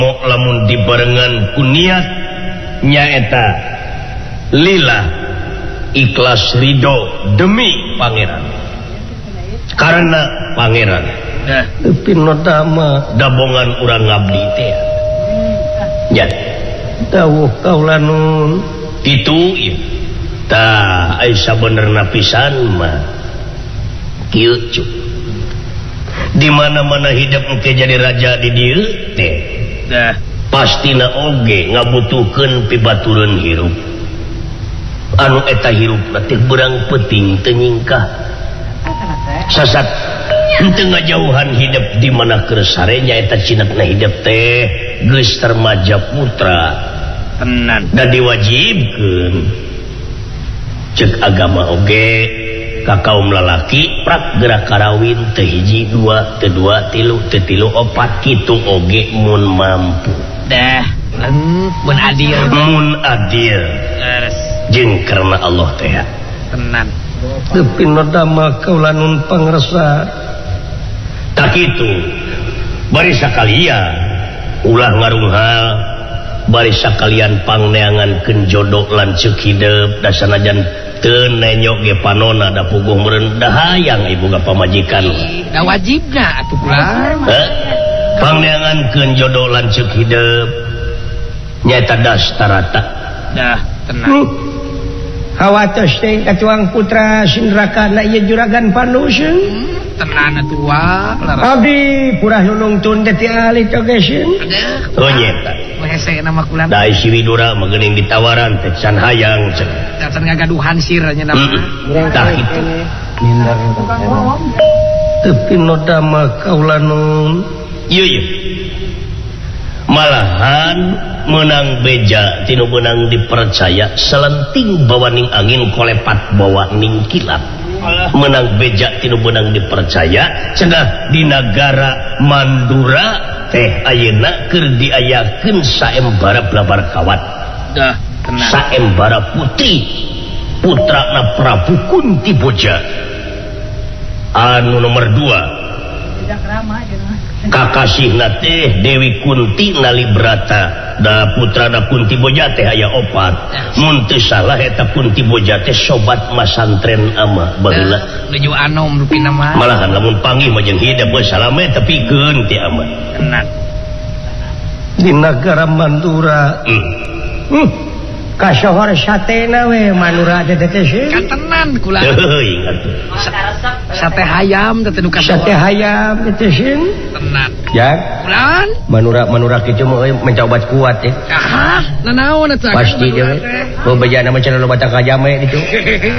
lamun dibarengan kuniat nyaeta lillah ikhlas ridho demi pangeran karena pangeran tapi nodama dabongan urang ngabdi teh ya dawuh kaulanun itu ya tah ai sabenerna pisan mah kieu cuk di mana-mana hidup engke jadi raja di dieu teh pastina oge ngabutuhkeun pibatureun hirup anu eta hirupna teh beurang penting teu nyingkah sasat henteu ngajauhan hidup di mana keur sarenya eta cinetna hidup teh geus termaja putra tenan da diwajibkeun ceuk agama oge ka kaum lalaki prak gerak karawin teu hiji dua teu dua tilu teu tilu opat kitu oge mun mampu dah mun adil jeung karena Allah teh tenan tapi nodama kaulanun pangresa tak itu bari sakalian ulah ngarunghal bari sakalian pangneangankeun jodoh lan ceuk hideuk da sanajan teu nenyok ge panona da puguh meureun da hayang ibu ka pamajikan da wajibna atuh kula pangneangankeun jodoh lan ceuk hideuk nyaeta dastarata dah tenang hawatos teh katuang putra sindraka na ieu juragan panuseun tenan atuh wa abdi purah nunungtun teh ti ahli togeseun oh nyeta hese nama kula da isi widura mah geuning ditawaran teh can hayang can ngagaduhan sir nya nama tah kitu tapi nodama kaulanun ieu malahan menang beja tinu benang dipercaya selenting bawaning angin kolepat bawa ning kilat menang beja tinu benang dipercaya cenah di negara Mandura teh ayeuna keur diayakeun saembara blabar kawat dah tenang saembara putri putrana Prabu Kunti Boja anu nomor 2 kakasihna teh Dewi Kunti Nalibrata da putrana Kunti Boja teh aya 4 mun teu salah eta Kunti Boja teh sobat masantren ama baheula nuju anom rupina mah malahan lamun panggih mah jeung hideep we salame tepikeun ti ama tenan di negara Mandura kasohor satena we Mandura teh katenan kula ingat sate hayam teh nu sate hayam teh tenan ya kulan Mandura kitu mah mencoba kuat teh nanaon eta pasti dia we bejana mah cenah loba kajame ditu